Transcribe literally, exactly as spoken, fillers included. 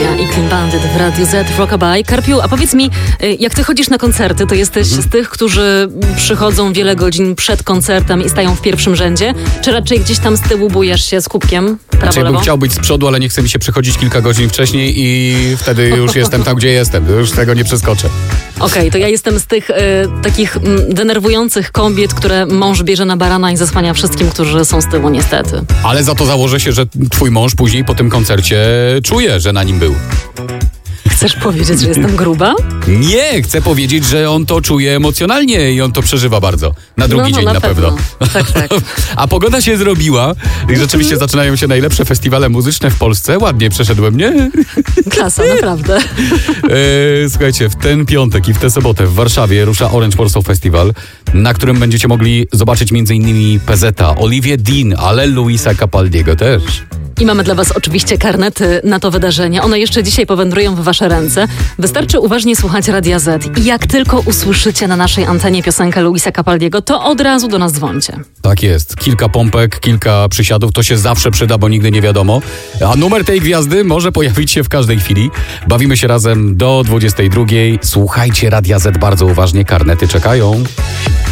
Maria i Clean Bandit w Radiu Z w Rockabye. Karpiu, a powiedz mi, jak ty chodzisz na koncerty, to jesteś mhm. z tych, którzy przychodzą wiele godzin przed koncertem i stają w pierwszym rzędzie, czy raczej gdzieś tam z tyłu bujesz się z kubkiem? Prawo, znaczy, ja bym lewo? chciał być z przodu, ale nie chce mi się przychodzić kilka godzin wcześniej i wtedy już jestem tam, gdzie jestem. Już tego nie przeskoczę. Okej, okay, to ja jestem z tych y, takich m, denerwujących kobiet, które mąż bierze na barana i zasłania wszystkim, którzy są z tyłu, niestety. Ale za to założę się, że twój mąż później po tym koncercie czuje, że na nim był. Chcesz powiedzieć, że jestem gruba? Nie, chcę powiedzieć, że on to czuje emocjonalnie i on to przeżywa bardzo. Na drugi no, no, dzień na, na pewno. pewno. Tak, tak. A pogoda się zrobiła i rzeczywiście zaczynają się najlepsze festiwale muzyczne w Polsce. Ładnie przeszedłem, nie? Klasa, naprawdę. E, słuchajcie, w ten piątek i w tę sobotę w Warszawie rusza Orange Warsaw Festival, na którym będziecie mogli zobaczyć między innymi P Z a, Olivię Dean, ale Luisa Capaldiego też. I mamy dla was oczywiście karnety na to wydarzenie. One jeszcze dzisiaj powędrują w wasze ręce. Wystarczy uważnie słuchać Radia Z i jak tylko usłyszycie na naszej antenie piosenkę Luisa Capaldiego, to od razu do nas dzwońcie. Tak jest. Kilka pompek, kilka przysiadów, to się zawsze przyda, bo nigdy nie wiadomo. A numer tej gwiazdy może pojawić się w każdej chwili. Bawimy się razem do dwudziestej drugiej. Słuchajcie Radia Z bardzo uważnie, karnety czekają.